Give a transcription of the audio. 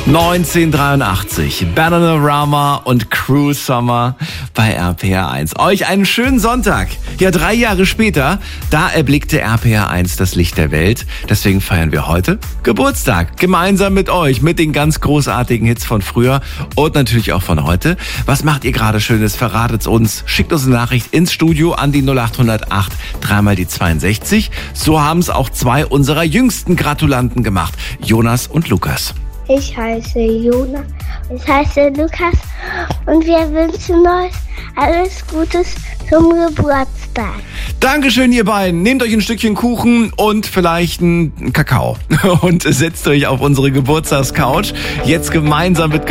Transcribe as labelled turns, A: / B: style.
A: 1983, Bananarama und Cruel Summer bei RPR 1. Euch einen schönen Sonntag. Ja, 3 Jahre später, da erblickte RPR 1 das Licht der Welt. Deswegen feiern wir heute Geburtstag. Gemeinsam mit euch, mit den ganz großartigen Hits von früher und natürlich auch von heute. Was macht ihr gerade Schönes? Verratet's uns. Schickt uns eine Nachricht ins Studio an die 0808 3 die 62. So haben es auch 2 unserer jüngsten Gratulanten gemacht. Jonas und Lukas.
B: Ich heiße Jonas, ich heiße Lukas und wir wünschen euch alles Gutes zum Geburtstag.
A: Dankeschön, ihr beiden. Nehmt euch ein Stückchen Kuchen und vielleicht einen Kakao und setzt euch auf unsere Geburtstagscouch. Jetzt gemeinsam mit